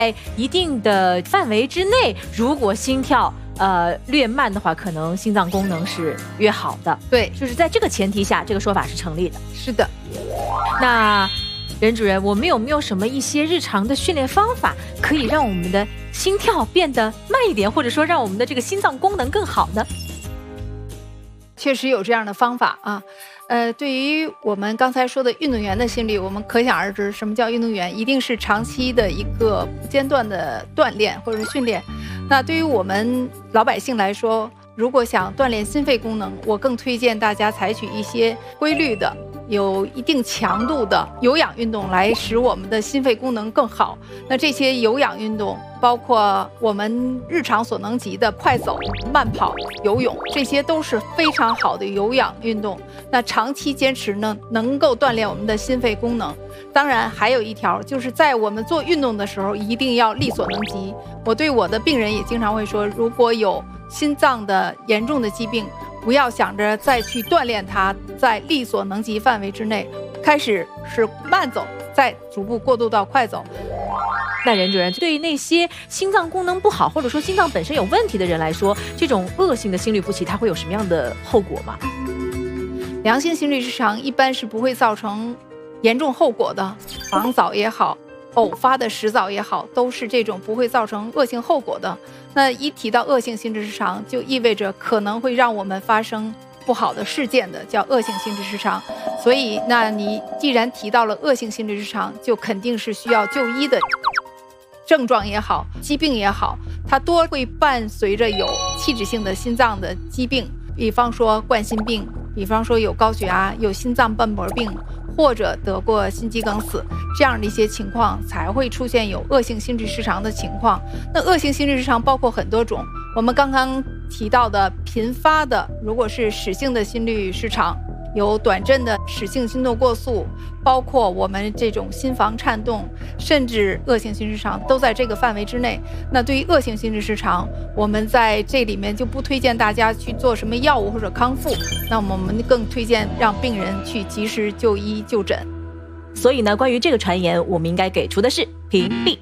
一定的范围之内，如果心跳略慢的话，可能心脏功能是越好的。 对， 就是在这个前提下，这个说法是成立的。 是的。 那任主任，我们有没有什么一些日常的训练方法，可以让我们的心跳变得慢一点，或者说让我们的这个心脏功能更好呢？ 确实有这样的方法啊。对于我们刚才说的运动员的心率，我们可想而知，什么叫运动员？一定是长期的一个不间断的锻炼或者是训练。那对于我们老百姓来说，如果想锻炼心肺功能，我更推荐大家采取一些规律的、有一定强度的有氧运动，来使我们的心肺功能更好。那这些有氧运动包括我们日常所能及的快走、慢跑、游泳，这些都是非常好的有氧运动。那长期坚持呢，能够锻炼我们的心肺功能。当然还有一条，就是在我们做运动的时候一定要力所能及。我对我的病人也经常会说，如果有心脏的严重的疾病，不要想着再去锻炼它，在力所能及范围之内，开始是慢走，再逐步过渡到快走。 那任主任，对于那些心脏功能不好，或者说心脏本身有问题的人来说，这种恶性的心律不齐，它会有什么样的后果吗？ 良性心律失常一般是不会造成严重后果的，防早也好，偶发的时早也好，都是这种不会造成恶性后果的。那一提到恶性心律失常，就意味着可能会让我们发生不好的事件的，叫恶性心律失常。所以，那你既然提到了恶性心律失常，就肯定是需要就医的。症状也好，疾病也好，它多会伴随着有器质性的心脏的疾病，比方说冠心病，比方说有高血压、有心脏瓣膜病，或者得过心肌梗死，这样的一些情况才会出现有恶性心律失常的情况。那恶性心律失常包括很多种，我们刚刚提到的频发的，如果是室性的心律失常，有短阵的室性心动过速，包括我们这种心房颤动，甚至恶性心律失常都在这个范围之内。那对于恶性心律失常，我们在这里面就不推荐大家去做什么药物或者康复，那我们更推荐让病人去及时就医就诊。 所以呢，关于这个传言，我们应该给出的是屏蔽。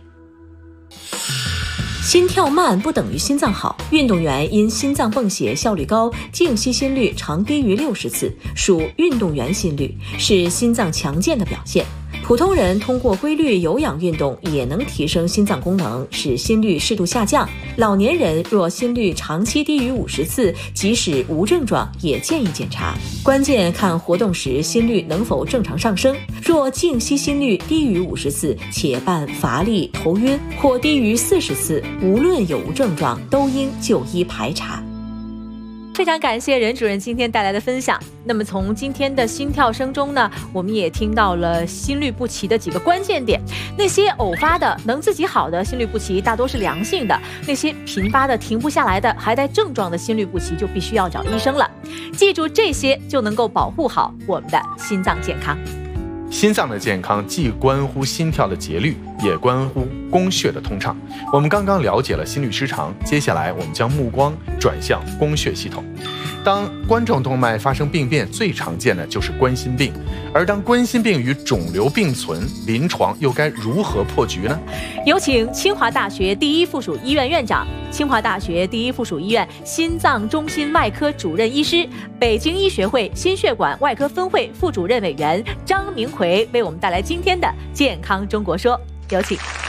心跳慢不等于心脏好，运动员因心脏泵血效率高，静息心率常低于60次，属运动员心率，是心脏强健的表现。普通人通过规律有氧运动也能提升心脏功能，使心率适度下降。老年人若心率长期低于50次，即使无症状也建议检查。关键看活动时心率能否正常上升。若静息心率低于50次，且伴乏力、头晕或低于40次，无论有无症状，都应就医排查。非常感谢任主任今天带来的分享。那么从今天的心跳声中呢，我们也听到了心律不齐的几个关键点。那些偶发的能自己好的心律不齐大多是良性的，那些频发的停不下来的还带症状的心律不齐就必须要找医生了。记住这些就能够保护好我们的心脏健康。 心脏的健康既关乎心跳的节律，也关乎供血的通畅。我们刚刚了解了心律失常，接下来我们将目光转向供血系统。当冠状动脉发生病变，最常见的就是冠心病。而当冠心病与肿瘤并存，临床又该如何破局呢？ 有请清华大学第一附属医院院长、清华大学第一附属医院心脏中心外科主任医师、北京医学会心血管外科分会副主任委员张明奎为我们带来今天的健康中国说，有请。